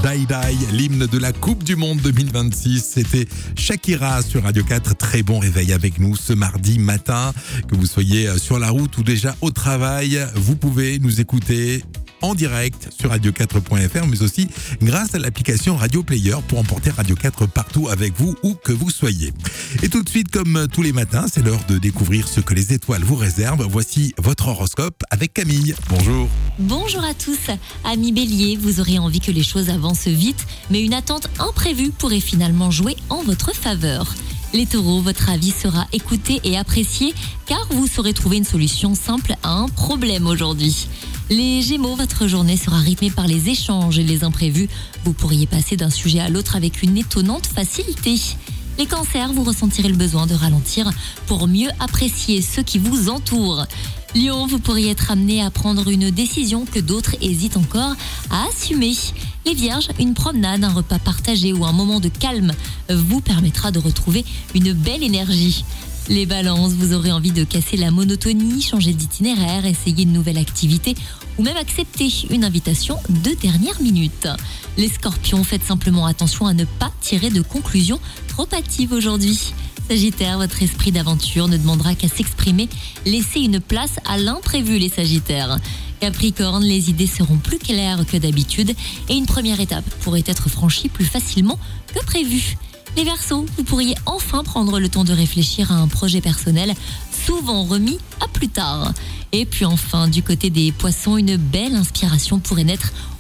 Die Die, l'hymne de la Coupe du Monde 2026. C'était Shakira sur Radio 4. Très bon réveil avec nous ce mardi matin. Que vous soyez sur la route ou déjà au travail, vous pouvez nous écouter en direct sur radio4.fr, mais aussi grâce à l'application Radio Player pour emporter Radio 4 partout avec vous, où que vous soyez. Et tout de suite, comme tous les matins, c'est l'heure de découvrir ce que les étoiles vous réservent. Voici votre horoscope avec Camille. Bonjour. Bonjour à tous. Amis Bélier, vous aurez envie que les choses avancent vite, mais une attente imprévue pourrait finalement jouer en votre faveur. Les taureaux, votre avis sera écouté et apprécié car vous saurez trouver une solution simple à un problème aujourd'hui. Les Gémeaux, votre journée sera rythmée par les échanges et les imprévus. Vous pourriez passer d'un sujet à l'autre avec une étonnante facilité. Les Cancers, vous ressentirez le besoin de ralentir pour mieux apprécier ceux qui vous entourent. Lion, vous pourriez être amené à prendre une décision que d'autres hésitent encore à assumer. Les Vierges, une promenade, un repas partagé ou un moment de calme vous permettra de retrouver une belle énergie. Les Balances, vous aurez envie de casser la monotonie, changer d'itinéraire, essayer une nouvelle activité ou même accepter une invitation de dernière minute. Les Scorpions, faites simplement attention à ne pas tirer de conclusions trop hâtives aujourd'hui. Sagittaire, votre esprit d'aventure ne demandera qu'à s'exprimer. Laissez une place à l'imprévu, les Sagittaires. Capricorne, les idées seront plus claires que d'habitude et une première étape pourrait être franchie plus facilement que prévu. Les Verseaux, vous pourriez enfin prendre le temps de réfléchir à un projet personnel, souvent remis à plus tard. Et puis enfin, du côté des Poissons, une belle inspiration pourrait naître